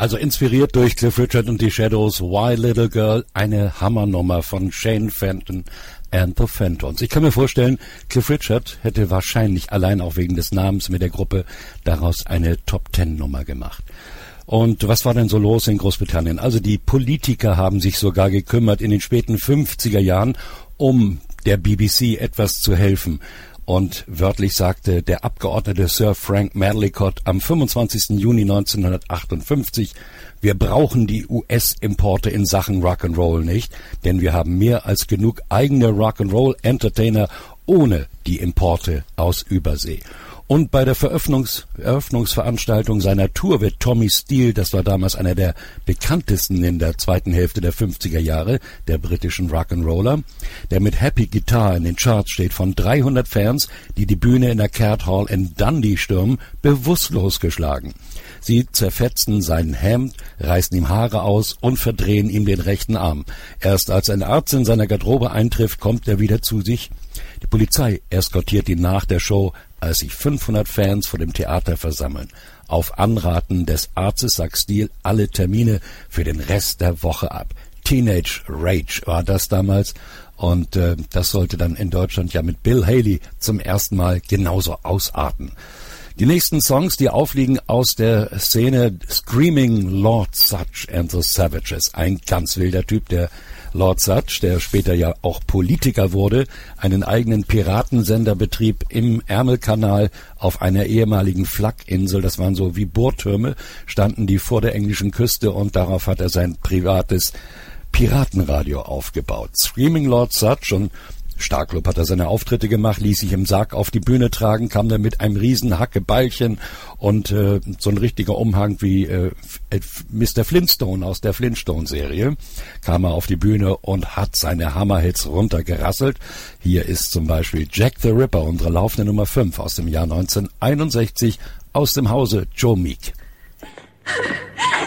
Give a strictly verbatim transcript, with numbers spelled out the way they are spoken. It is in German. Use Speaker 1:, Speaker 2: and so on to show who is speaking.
Speaker 1: Also inspiriert durch Cliff Richard und die Shadows, Why Little Girl, eine Hammernummer von Shane Fenton and the Fentons. Ich kann mir vorstellen, Cliff Richard hätte wahrscheinlich allein auch wegen des Namens mit der Gruppe daraus eine Top-Ten-Nummer gemacht. Und was war denn so los in Großbritannien? Also die Politiker haben sich sogar gekümmert in den späten fünfziger Jahren, um der B B C etwas zu helfen. Und wörtlich sagte der Abgeordnete Sir Frank Medlicott am fünfundzwanzigsten Juni neunzehnhundertachtundfünfzig, wir brauchen die U S-Importe in Sachen Rock'n'Roll nicht, denn wir haben mehr als genug eigene Rock'n'Roll-Entertainer ohne die Importe aus Übersee. Und bei der Veröffnungs- Eröffnungsveranstaltung seiner Tour wird Tommy Steele, das war damals einer der bekanntesten in der zweiten Hälfte der fünfziger Jahre, der britischen Rock'n'Roller, der mit Happy Guitar in den Charts steht, von dreihundert Fans, die die Bühne in der Caird Hall in Dundee stürmen, bewusstlos geschlagen. Sie zerfetzen sein Hemd, reißen ihm Haare aus und verdrehen ihm den rechten Arm. Erst als ein Arzt in seiner Garderobe eintrifft, kommt er wieder zu sich. Die Polizei eskortiert ihn nach der Show, als sich fünfhundert Fans vor dem Theater versammeln. Auf Anraten des Arztes sagt Steele alle Termine für den Rest der Woche ab. Teenage Rage war das damals und äh, das sollte dann in Deutschland ja mit Bill Haley zum ersten Mal genauso ausarten. Die nächsten Songs, die aufliegen aus der Szene Screaming Lord Sutch and the Savages. Ein ganz wilder Typ, der Lord Sutch, der später ja auch Politiker wurde, einen eigenen Piratensender betrieb im Ärmelkanal auf einer ehemaligen Flakinsel. Das waren so wie Bohrtürme, standen die vor der englischen Küste und darauf hat er sein privates Piratenradio aufgebaut. Screaming Lord Sutch, und Starklub hat er seine Auftritte gemacht, ließ sich im Sarg auf die Bühne tragen, kam dann mit einem riesen Hackebeilchen und äh, so ein richtiger Umhang wie äh, Mister Flintstone aus der Flintstone-Serie, kam er auf die Bühne und hat seine Hammerhits runtergerasselt. Hier ist zum Beispiel Jack the Ripper, unsere laufende Nummer fünf aus dem Jahr neunzehnhunderteinundsechzig aus dem Hause Joe Meek.